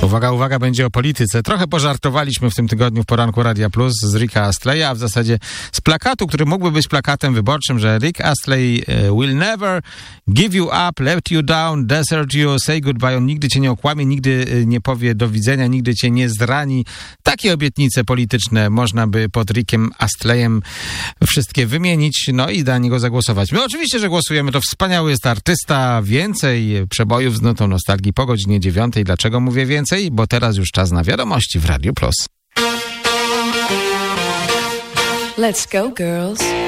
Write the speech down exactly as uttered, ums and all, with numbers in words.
Uwaga, uwaga, będzie o polityce. Trochę pożartowaliśmy w tym tygodniu w poranku Radia Plus z Ricka Astleya, a w zasadzie z plakatu, który mógłby być plakatem wyborczym, że Rick Astley uh, will never give you up, let you down, desert you, say goodbye. On nigdy cię nie okłamie, nigdy nie powie do widzenia, nigdy cię nie zrani. Takie obietnice polityczne można by pod Rickiem Astleyem wszystkie wymienić, no i dla niego zagłosować. My oczywiście, że głosujemy, to wspaniały jest artysta, więcej przebojów z nutą nostalgii po godzinie dziewiątej. Dlaczego mówię więcej? Bo teraz już czas na wiadomości w Radiu Plus. Let's go, girls.